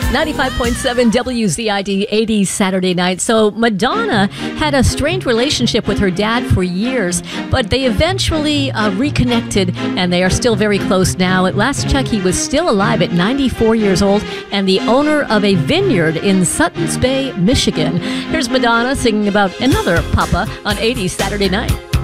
95.7 WZID 80s Saturday night. So Madonna had a strange relationship with her dad for years, but they eventually reconnected, and they are still very close now. At last check, he was still alive at 94 years old and the owner of a vineyard in Suttons Bay, Michigan. Here's Madonna singing about another papa on 80s Saturday night.